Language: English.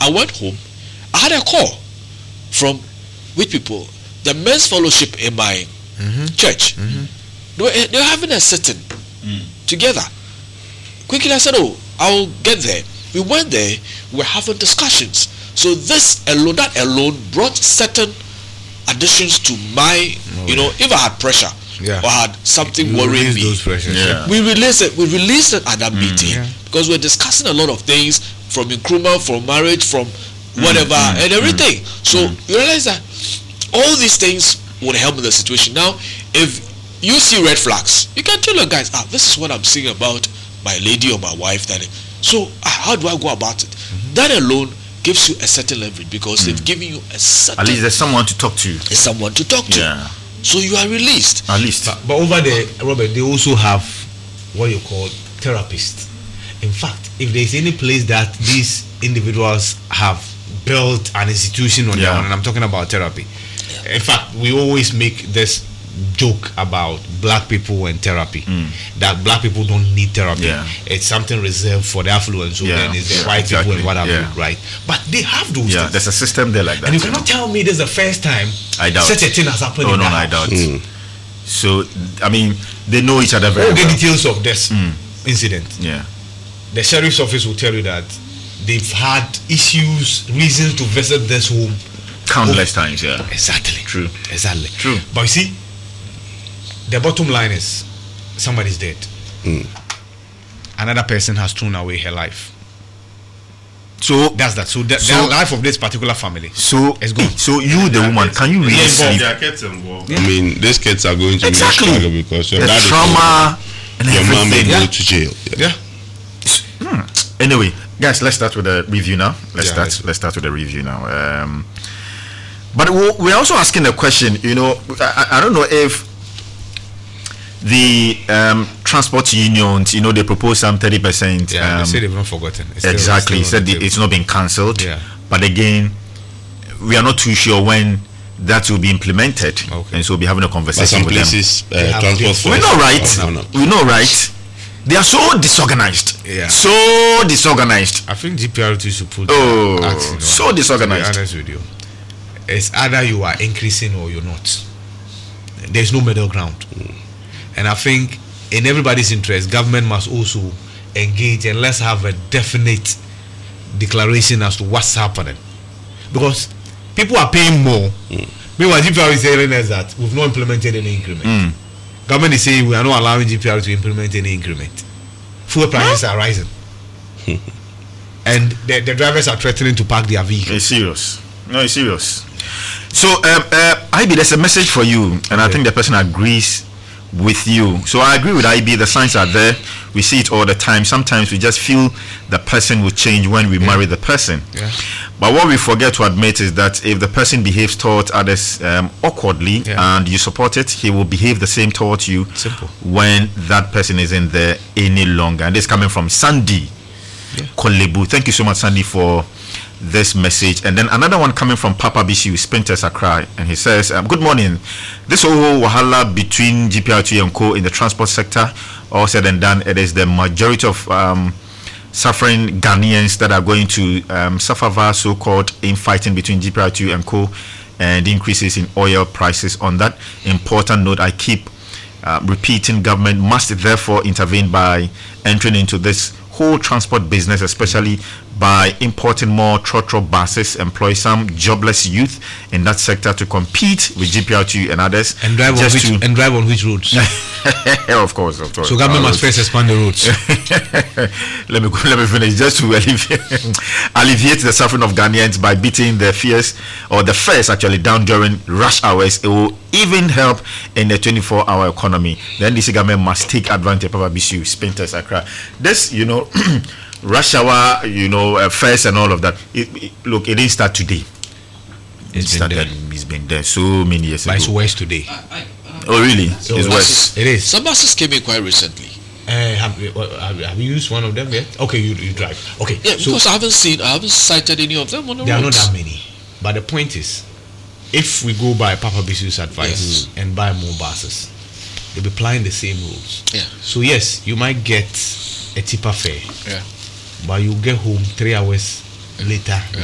I went home. I had a call from which people, the men's fellowship in my church. They were having a sitting together. Quickly I said, oh, I'll get there. We went there, we were having discussions. So that alone brought certain additions to my, if I had pressure or had something worrying me. We released it at that meeting because we're discussing a lot of things from Nkrumah, from marriage, from whatever and everything. So you realize that all these things would help in the situation. Now, if you see red flags, you can tell your guys, this is what I'm seeing about my lady or my wife. So how do I go about it? That alone gives you a certain leverage because they've given you a certain... At least there's someone to talk to. There's someone to talk to. Yeah. So you are released. At least. But over there, Robert, they also have what you call therapists. In fact, if there's any place that these individuals have built an institution on their own, and I'm talking about therapy. In fact, we always make this joke about black people and therapy, that black people don't need therapy. It's something reserved for the affluent, so then it's the white people and what have you, right? But they have those things. There's a system there like that. And you cannot tell me this is the first time such a thing has happened in I doubt. So, I mean, they know each other very well. All the details of this incident. The sheriff's office will tell you that they've had issues, reasons to visit this home countless times. Exactly. True. Exactly. True. But you see, the bottom line is somebody's dead. Another person has thrown away her life. So that's that. So the life of this particular family is gone. So you, the woman, can you really see? There are kids involved. I mean, these kids are going to struggle because your the trauma and your mom may go to jail. Anyway, guys, let's start with the review now. Let's start with the review now. But we're also asking a question. I don't know if the transport unions, they propose some 30%. They say they've not forgotten. Exactly. He said it's not been cancelled. But again, we are not too sure when that will be implemented. And so we'll be having a conversation with them. Transport we know, right? They are so disorganized. So disorganized. I think GPRT should put so disorganized. To be honest with you, it's either you are increasing or you're not. There's no middle ground. And I think in everybody's interest, government must also engage and let's have a definite declaration as to what's happening. Because people are paying more. Meanwhile, GPR is telling us that we've not implemented any increment. Government is saying we are not allowing GPR to implement any increment. Fuel prices are rising. And the drivers are threatening to park their vehicles. It's serious. No, it's serious. So, IB, there's a message for you, and I think the person agrees with you. So I agree with IB. The signs are there. We see it all the time. Sometimes we just feel the person will change when we marry the person. But what we forget to admit is that if the person behaves towards others awkwardly and you support it, he will behave the same towards you. Simple. When that person isn't there any longer. And this is coming from Sandy Kolebu. Thank you so much, Sandy, for this message. And then another one coming from Papa BC Spinter Sakrai, and he says, good morning. This whole wahala between GPRT and Co in the transport sector, all said and done, it is the majority of suffering Ghanaians that are going to suffer via so-called infighting between GPRT and Co and increases in oil prices. On that important note, I keep repeating, government must therefore intervene by entering into this whole transport business, especially by importing more trotro buses, employ some jobless youth in that sector to compete with GPRT and others. And drive on which roads? Of course. So government must first expand the roads. let me finish. Just to alleviate the suffering of Ghanaians by beating the fares actually down during rush hours. It will even help in the 24-hour economy. The NDC government must take advantage of BCU, Spinter Accra. This, rush hour, fares and all of that. Look, it didn't start today. It's been there so many years ago. But it's worse today. Oh, really? It's worse. It is. Some buses came in quite recently. Have you used one of them yet? Okay, you drive. Okay. Yeah, so because I haven't cited any of them on the roads. There are not that many. But the point is, if we go by Papa Bisu's advice and buy more buses, they'll be applying the same rules. So yes, you might get a cheaper fare. But you get home 3 hours later